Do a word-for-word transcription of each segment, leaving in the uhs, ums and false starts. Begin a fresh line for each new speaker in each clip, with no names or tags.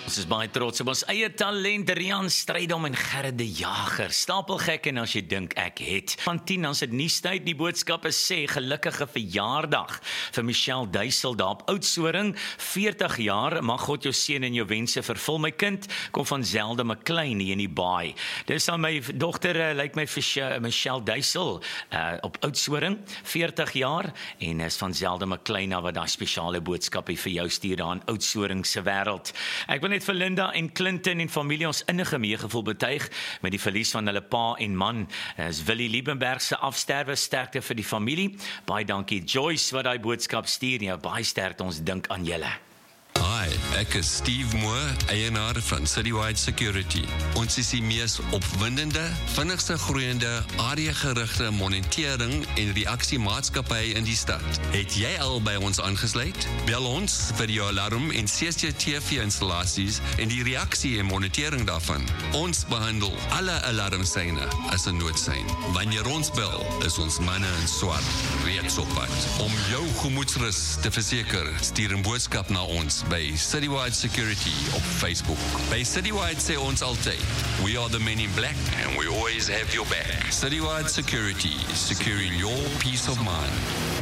Ons is baie trots op ons eie talent, Rian Strydom en Gerrit de Jager. Stapelgek en as jy dink ek het. Van tien as dit nuustyd, die boodskappe sê gelukkige verjaardag vir Michelle Duisel daar op Oudtshoorn, veertig jaar, mag God jou seën en jou wense vervul my kind, kom van Zelda McLean hier in die baai. Dis aan my dogter, uh, lyk my vir Michelle Duisel uh, op Oudtshoorn, veertig jaar, en is van Zelda McLean wat daai spesiale boodskap vir jou stuur daar in Oudtshoorn se wêreld. Ek wil net vir Linda en Clinton en familie ons innige meegevoel betuig met die verlies van hulle pa en man. Is Willie Liebenberg se afsterwe, sterkte vir die familie. Baie dankie Joyce wat daai boodskap stuur. Ja, baie sterkte, ons dink aan julle.
Hi, ek is Steve Moore, eienaar van Citywide Security. Ons is die mees opwindende, vinnigste groeiende, areagerigte monitering en reaksiemaatskappy in die stad. Het jy al by ons aangesluit? Bel ons vir die alarm en C C T V-installasies en die reaksie en monitering daarvan. Ons behandel alle alarmsyne as 'n noodsein. Wanneer ons bel, is ons manne in swart reeds op pad. Om jou gemoedsrus te verseker, stuur 'n boodskap na ons by Citywide Security op Facebook. By Citywide sê ons altyd, we are the men in black and we always have your back. Citywide Security, securing your peace of mind.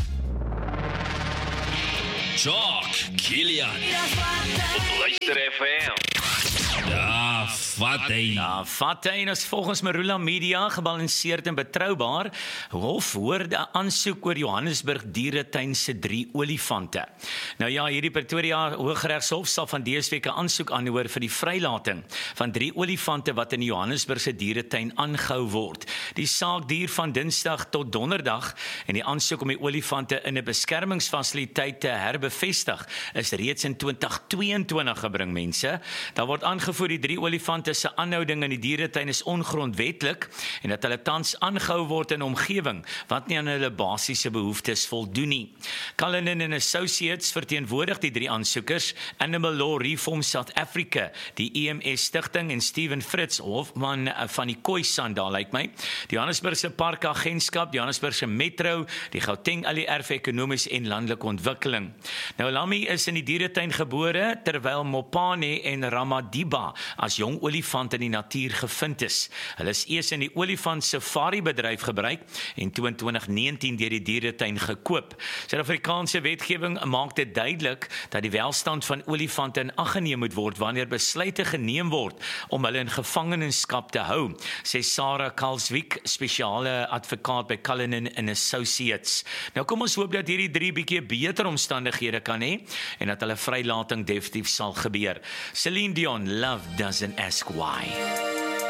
Jock, Kilian.
Op Luister F M.
Ja, vat hy.
Ja, vat hy, en is volgens Marula Media gebalanseerd en betroubaar. Hof hoor 'n aansoek oor Johannesburg Dieretuin se drie olifante. Nou ja, hierdie Pretoria Hooggeregshof sal van dese week 'n aansoek aanhoor vir die vrylating van drie olifante wat in die Johannesburgse Dieretuin aangehou word. Die saak duur van Dinsdag tot Donderdag en die aansoek om die olifante in 'n beskermingsfasiliteit te herbevestig is reeds in twintig tweeëntwintig gebring, mense. Daar word aangevoer die drie olifante se aanhouding in die dieretuin is ongrondwetlik en dat hulle tans aangehou word in 'n omgewing wat nie aan hulle basiese behoeftes voldoen nie. Cullinan and Associates verteenwoordig die drie aansoekers, Animal Law Reform South Africa, die E M S Stichting en Steven Fritz Hofman van die Khoisan daar lyk my, die Johannesburgse Parkagentskap, die Johannesburgse Metro, die Gauteng L E R vir Ekonomies en Landelike Ontwikkeling. Nou Lammy is in die dieretuin gebore terwyl Mopane en Ramadiba as jong olifant in die natuur gevind is. Hulle is eers in die olifant safari bedryf gebruik en toe in twintig negentien deur die dieretuin gekoop. Suid-Afrikaanse wetgewing maak dit duidelik dat die welstand van olifante in ag geneem moet word wanneer besluite geneem word om hulle in gevangenskap te hou, sê Sarah Kalswick, spesiale advokaat by Cullinan and Associates. Nou kom ons hoop dat hierdie drie bietjie beter omstandighede kan hê en dat hulle vrylating definitief sal gebeur. Celine Dion, Love Doesn't Ask Why.